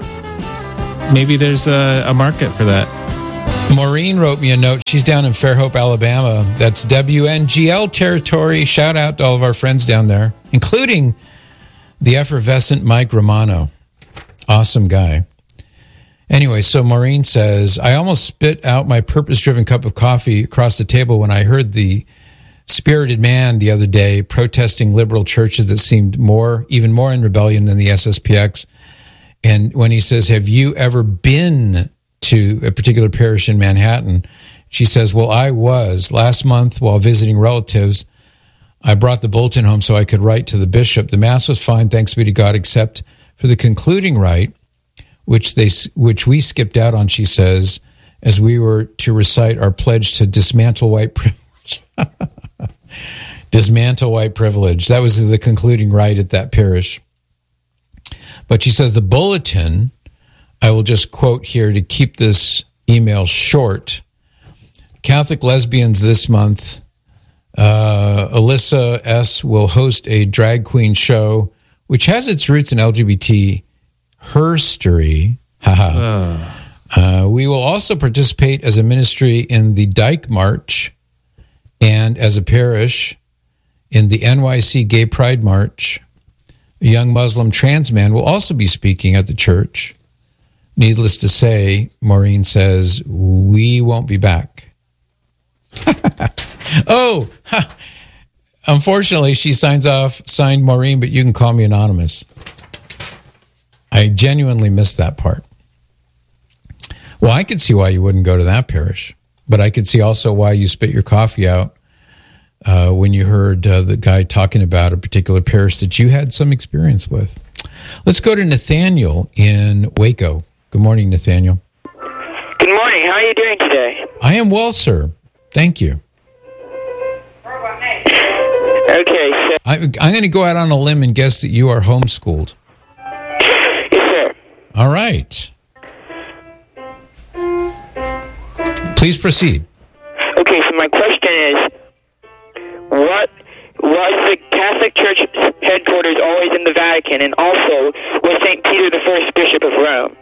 Maybe there's a, a market for that. Maureen wrote me a note. She's down in Fairhope, Alabama. That's W N G L territory. Shout out to all of our friends down there, including the effervescent Mike Romano. Awesome guy. Anyway, so Maureen says, I almost spit out my purpose-driven cup of coffee across the table when I heard the spirited man the other day protesting liberal churches that seemed more, even more in rebellion than the S S P X. And when he says, have you ever been to a particular parish in Manhattan? She says, well, I was. Last month while visiting relatives, I brought the bulletin home so I could write to the bishop. The mass was fine, thanks be to God, except for the concluding rite, which they which we skipped out on, she says, as we were to recite our pledge to dismantle white privilege. Dismantle white privilege. That was the concluding rite at that parish. But she says the bulletin, I will just quote here to keep this email short. Catholic lesbians this month, uh, Alyssa S. will host a drag queen show, which has its roots in L G B T herstory. Haha. Uh, we will also participate as a ministry in the Dyke March and as a parish in the N Y C Gay Pride March. A young Muslim trans man will also be speaking at the church. Needless to say, Maureen says, we won't be back. oh, ha. Unfortunately, she signs off, signed Maureen, but you can call me anonymous. I genuinely missed that part. Well, I could see why you wouldn't go to that parish, but I could see also why you spit your coffee out uh, when you heard uh, the guy talking about a particular parish that you had some experience with. Let's go to Nathaniel in Waco. Good morning, Nathaniel. Good morning. How are you doing today? I am well, sir. Thank you. Okay, so... I, I'm going to go out on a limb and guess that you are homeschooled. Yes, sir. All right. Please proceed. Okay, so my question is, what was the Catholic Church headquarters always in the Vatican, and also was Saint Peter the first bishop of Rome?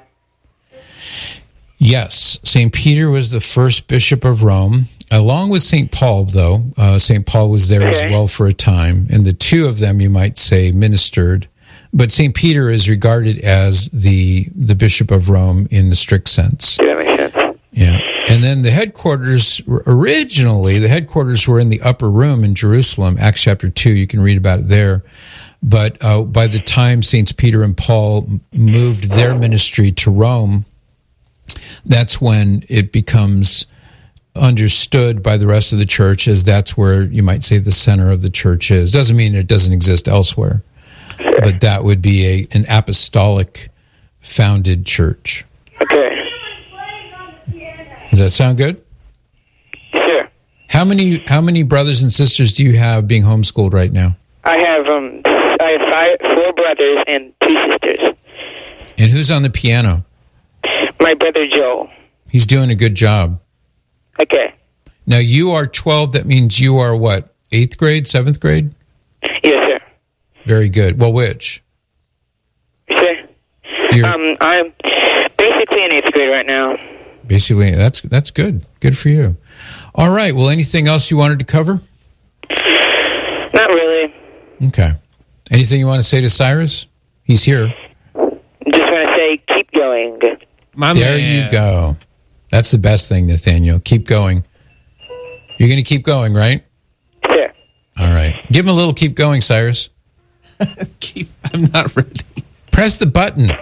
Yes, Saint Peter was the first bishop of Rome, along with Saint Paul, though. Uh, Saint Paul was there okay. as well for a time, and the two of them, you might say, ministered. But Saint Peter is regarded as the the bishop of Rome in the strict sense. Yeah, that makes sense. Yeah. And then the headquarters, originally, the headquarters were in the upper room in Jerusalem, Acts chapter two. You can read about it there. But uh, by the time Saints Peter and Paul moved their ministry to Rome, that's when it becomes understood by the rest of the church as that's where you might say the center of the church is. Doesn't mean it doesn't exist elsewhere, but that would be a an apostolic founded church. Okay. Does that sound good? Sure. How many how many brothers and sisters do you have being homeschooled right now? I have um I have five, four brothers and two sisters. And who's on the piano? My brother Joel. He's doing a good job. Okay. Now you are twelve. That means you are what? Eighth grade, seventh grade? Yes, sir. Very good. Well, which? Sir. You're, um, I'm basically in eighth grade right now. Basically, that's that's good. Good for you. All right. Well, anything else you wanted to cover? Not really. Okay. Anything you want to say to Cyrus? He's here. Just want to say, keep going. My there man. you go. That's the best thing, Nathaniel. Keep going. You're going to keep going, right? Sure. All right. Give him a little keep going, Cyrus. keep. I'm not ready. Press the button.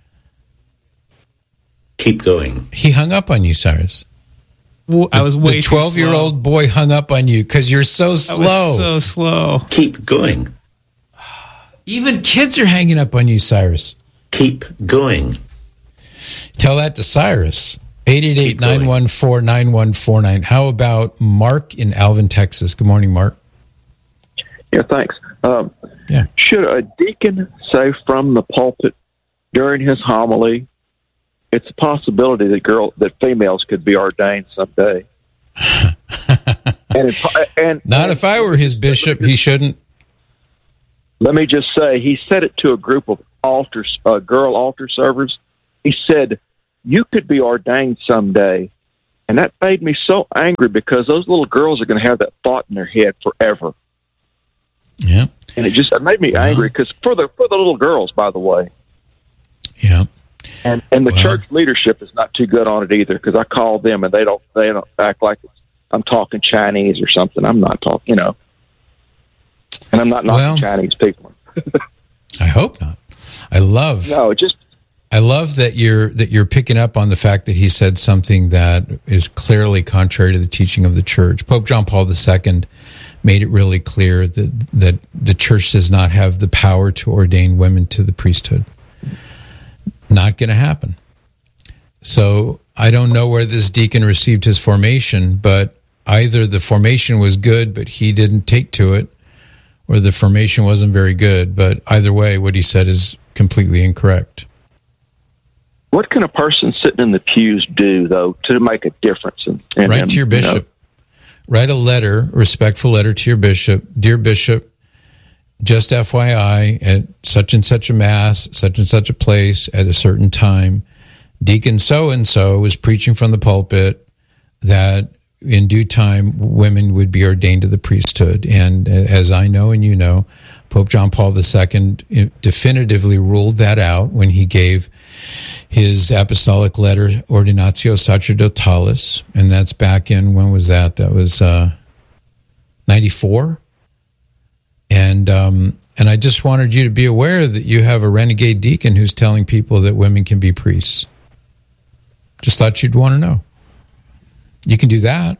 Keep going. He hung up on you, Cyrus. Well, I was way The twelve-year-old boy hung up on you because you're so slow. I was so slow. Keep going. Even kids are hanging up on you, Cyrus. Keep going. Tell that to Cyrus. eight eight eight, nine one four, nine one four nine. How about Mark in Alvin, Texas? Good morning, Mark. Yeah, thanks. Um, yeah. Should a deacon say from the pulpit during his homily, it's a possibility that girl that females could be ordained someday? and, it, and Not and, if I were his bishop, he shouldn't. Let me just say, he said it to a group of altar, uh, girl altar servers. He said, you could be ordained someday. And that made me so angry because those little girls are going to have that thought in their head forever. Yeah. And it just it made me angry because for the, for the little girls, by the way. Yeah. And and the well, church leadership is not too good on it either because I call them and they don't they don't act like I'm talking Chinese or something. I'm not talking, you know. And I'm not knocking well, Chinese people. I hope not. I love no, just I love that you're that you're picking up on the fact that he said something that is clearly contrary to the teaching of the church. Pope John Paul the Second made it really clear that that the church does not have the power to ordain women to the priesthood. Not going to happen. So I don't know where this deacon received his formation, but either the formation was good, but he didn't take to it, or the formation wasn't very good. But either way, what he said is completely incorrect. What can a person sitting in the pews do, though, to make a difference? In, in Write him, to your bishop. You know? Write a letter, a respectful letter to your bishop. Dear Bishop, just F Y I, at such and such a mass, such and such a place, at a certain time, Deacon so-and-so was preaching from the pulpit that in due time women would be ordained to the priesthood. And as I know and you know, Pope John Paul the Second definitively ruled that out when he gave his apostolic letter, Ordinatio Sacerdotalis, and that's back in, when was that? That was uh, ninety-four? And um, and I just wanted you to be aware that you have a renegade deacon who's telling people that women can be priests. Just thought you'd want to know. You can do that.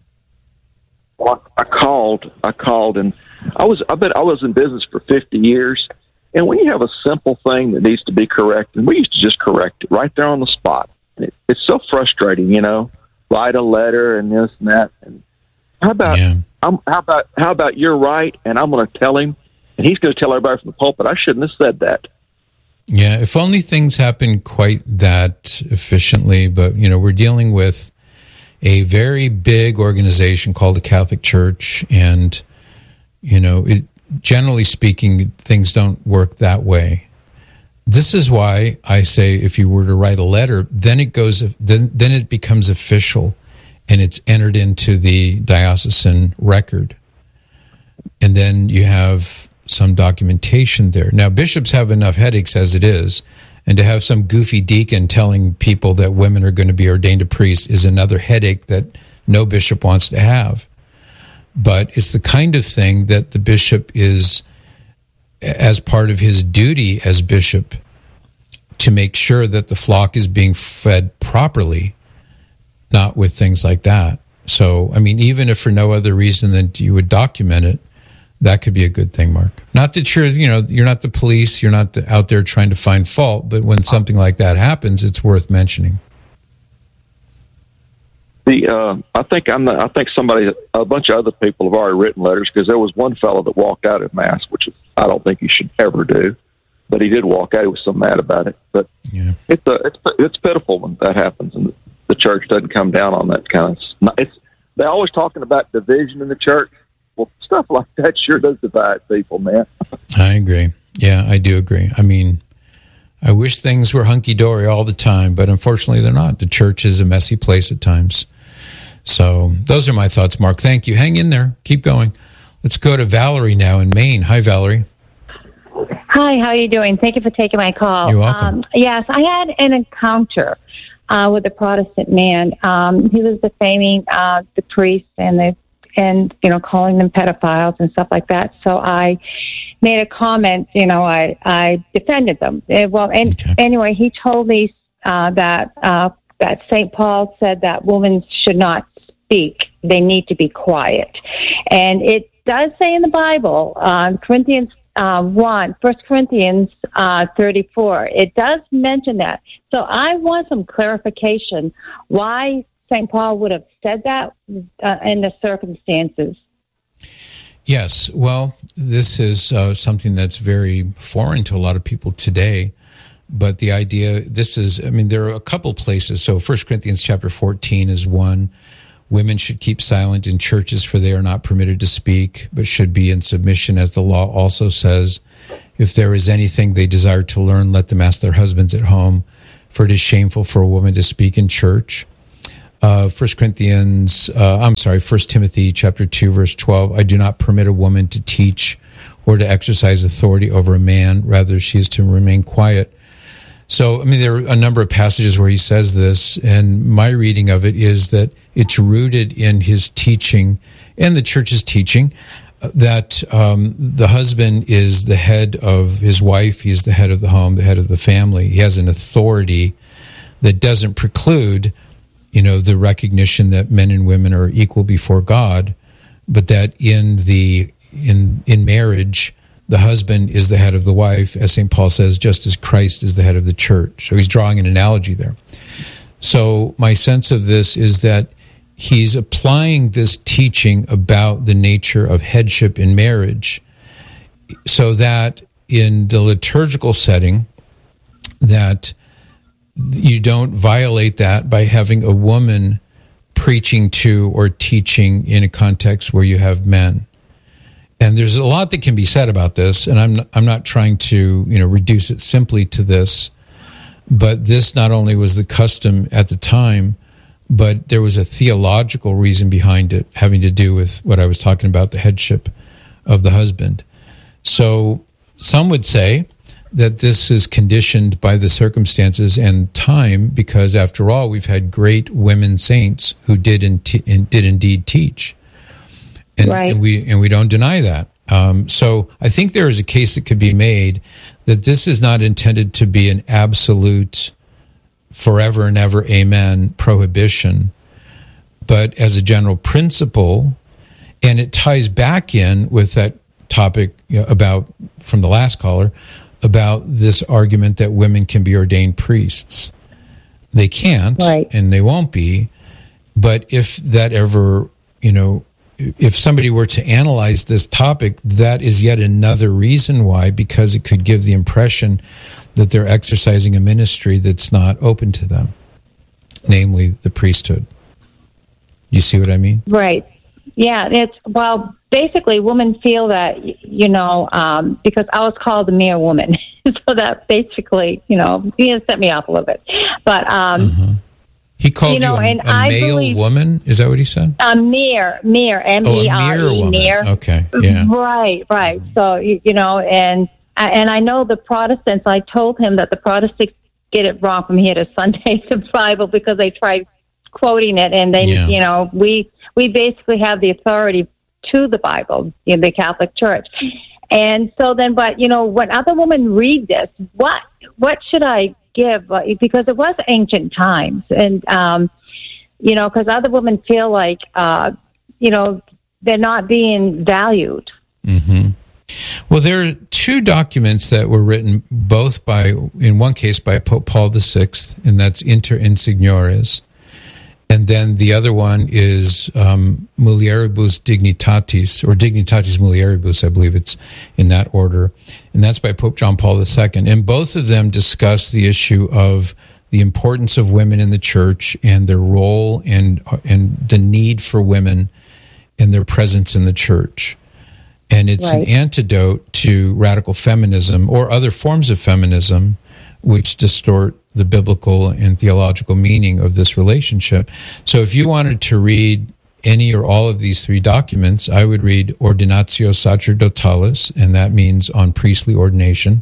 Well, I called. I called, and I was. I bet I was in business for fifty years. And when you have a simple thing that needs to be corrected, we used to just correct it right there on the spot. It, it's so frustrating, you know. Write a letter and this and that. And how about? Yeah. I'm, how about? How about you're right, and I'm going to tell him, and he's going to tell everybody from the pulpit I shouldn't have said that. Yeah, if only things happen quite that efficiently. But you know, we're dealing with a very big organization called the Catholic Church, and you know, it, generally speaking, things don't work that way. This is why I say, if you were to write a letter, then it goes, then then it becomes official, and it's entered into the diocesan record, and then you have some documentation there. Now, bishops have enough headaches as it is, and to have some goofy deacon telling people that women are going to be ordained to priests is another headache that no bishop wants to have. But it's the kind of thing that the bishop is, as part of his duty as bishop, to make sure that the flock is being fed properly, not with things like that. So, I mean, even if for no other reason than you would document it, that could be a good thing, Mark. Not that you're, you know, you're not the police, you're not the, out there trying to find fault, but when something like that happens, it's worth mentioning. The uh, I think I'm. The, I think somebody, a bunch of other people have already written letters because there was one fellow that walked out at mass, which I don't think you should ever do, but he did walk out. He was so mad about it. But yeah. it's uh, it's it's pitiful when that happens, and the church doesn't come down on that kind of. It's they're always talking about division in the church. Well, stuff like that sure does divide people, man. I agree. Yeah, I do agree. I mean, I wish things were hunky-dory all the time, but unfortunately they're not. The church is a messy place at times. So those are my thoughts, Mark. Thank you. Hang in there. Keep going. Let's go to Valerie now in Maine. Hi, Valerie. Hi, how are you doing? Thank you for taking my call. You're welcome. Um, yes, I had an encounter uh, with a Protestant man. Um, he was defaming uh, the priests and the and, you know, calling them pedophiles and stuff like that. So I made a comment, you know, I, I defended them. Uh, well, and okay. Anyway, he told me uh, that uh, that Saint Paul said that women should not speak. They need to be quiet. And it does say in the Bible, uh, Corinthians uh, one, First Corinthians uh, thirty-four. It does mention that. So I want some clarification why Saint Paul would have said that uh, in the circumstances. Yes, well, this is uh, something that's very foreign to a lot of people today. But the idea, this is, I mean, there are a couple places. So First Corinthians chapter fourteen is one. Women should keep silent in churches, for they are not permitted to speak, but should be in submission, as the law also says. If there is anything they desire to learn, let them ask their husbands at home, for it is shameful for a woman to speak in church. Uh, First Corinthians, uh, I'm sorry, First Timothy chapter two, verse twelve. I do not permit a woman to teach or to exercise authority over a man. Rather, she is to remain quiet. So, I mean, there are a number of passages where he says this, and my reading of it is that it's rooted in his teaching and the church's teaching that um, the husband is the head of his wife. He is the head of the home, the head of the family. He has an authority that doesn't preclude, you know, the recognition that men and women are equal before God, but that in the in in marriage, the husband is the head of the wife, as Saint Paul says, just as Christ is the head of the church. So he's drawing an analogy there. So my sense of this is that he's applying this teaching about the nature of headship in marriage so that in the liturgical setting, that you don't violate that by having a woman preaching to or teaching in a context where you have men. And there's a lot that can be said about this, and I'm not, I'm not trying to, you know, reduce it simply to this, but this not only was the custom at the time, but there was a theological reason behind it, having to do with what I was talking about, the headship of the husband. So some would say that this is conditioned by the circumstances and time, because after all, we've had great women saints who did in, in, did indeed teach. And, right. and we and we don't deny that. Um, so I think there is a case that could be made that this is not intended to be an absolute forever and ever amen prohibition, but as a general principle, and it ties back in with that topic, you know, about from the last caller about this argument that women can be ordained priests. They can't, right. and they won't be. But if that ever, you know. If somebody were to analyze this topic, that is yet another reason why, because it could give the impression that they're exercising a ministry that's not open to them, namely the priesthood. You see what I mean? Right. Yeah. It's, well, basically women feel that, you know, um, because I was called a mere woman. So that basically, you know, he has set me off a little bit. But, um, mm-hmm. He called you, know, you a, a male believe, woman? Is that what he said? A mere, mere, M E R E, mere. Okay, yeah. Right, right. So, you, you know, and and I know the Protestants, I told him that the Protestants get it wrong from here to Sunday, the Bible, because they tried quoting it, and they, yeah. you know, we we basically have the authority to the Bible in the Catholic Church. And so then, but, you know, when other women read this, what what should I give? Because it was ancient times, and um, you know, because other women feel like uh, you know, they're not being valued. Mm-hmm. Well, there are two documents that were written, both by, in one case by Pope Paul the Sixth, and that's Inter Insignores, and then the other one is um, Mulieribus Dignitatis, or Dignitatis Mulieribus, I believe it's in that order, and that's by Pope John Paul the Second. And both of them discuss the issue of the importance of women in the church and their role and and the need for women and their presence in the church. And it's right. an antidote to radical feminism or other forms of feminism which distort the biblical and theological meaning of this relationship. So if you wanted to read any or all of these three documents, I would read Ordinatio Sacerdotalis, and that means on priestly ordination.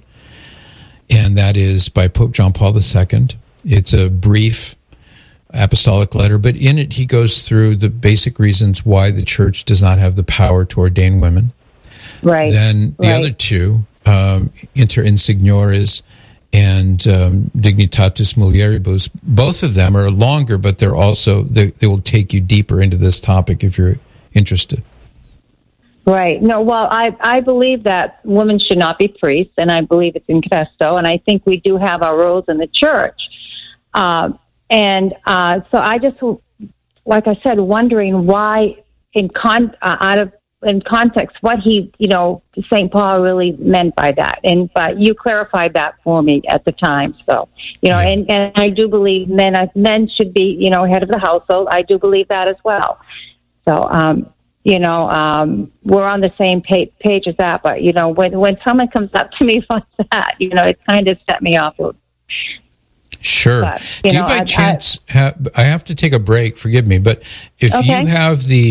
And that is by Pope John Paul the Second. It's a brief apostolic letter, but in it he goes through the basic reasons why the church does not have the power to ordain women. Right. Then the right. other two, um, Inter Insignores and um, Dignitatis Mulieribus, both of them are longer, but they're also, they, they will take you deeper into this topic if you're interested. Right. No, well, I, I believe that women should not be priests, and I believe it's in Cresto, and I think we do have our roles in the church. Uh, and uh, so I just, like I said, wondering why, in con uh, out of in context, what he, you know, Saint Paul really meant by that. And but you clarified that for me at the time. So, you know, and, and I do believe men men should be, you know, head of the household. I do believe that as well. So, um, you know, um, we're on the same page, page as that. But, you know, when, when someone comes up to me like that, you know, it kind of set me off. Sure. But, you Do know, you by I, chance, I, have, I have to take a break, forgive me, but if Okay. you have the